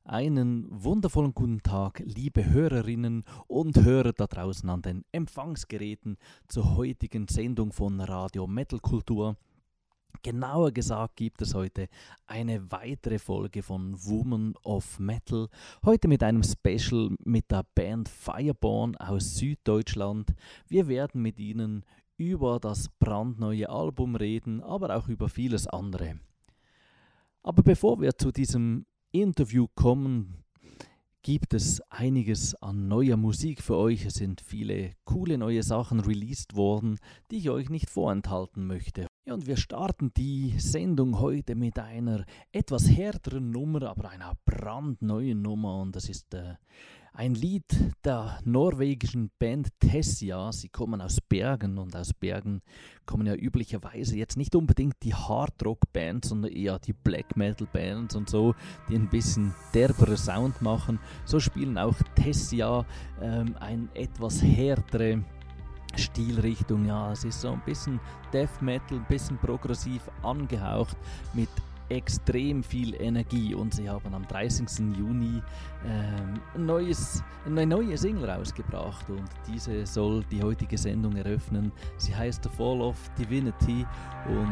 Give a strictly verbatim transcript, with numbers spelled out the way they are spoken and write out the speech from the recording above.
Einen wundervollen guten Tag, liebe Hörerinnen und Hörer da draußen an den Empfangsgeräten zur heutigen Sendung von Radio Metal Kultur. Genauer gesagt gibt es heute eine weitere Folge von Women of Metal. Heute mit einem Special mit der Band Fireborn aus Süddeutschland. Wir werden mit ihnen über das brandneue Album reden, aber auch über vieles andere. Aber bevor wir zu diesem Interview kommen, gibt es einiges an neuer Musik für euch. Es sind viele coole neue Sachen released worden, die ich euch nicht vorenthalten möchte. Ja, und wir starten die Sendung heute mit einer etwas härteren Nummer, aber einer brandneuen Nummer. Und das ist äh, ein Lied der norwegischen Band Tessia. Sie kommen aus Bergen und aus Bergen kommen ja üblicherweise jetzt nicht unbedingt die Hardrock-Bands, sondern eher die Black-Metal-Bands und so, die ein bisschen derbere Sound machen. So spielen auch Tessia ähm, ein etwas härtere Stilrichtung. Ja, es ist so ein bisschen Death Metal, ein bisschen progressiv angehaucht mit extrem viel Energie, und sie haben am dreißigsten Juni ähm, ein neues, eine neue Single rausgebracht, und diese soll die heutige Sendung eröffnen. Sie heißt The Fall of Divinity und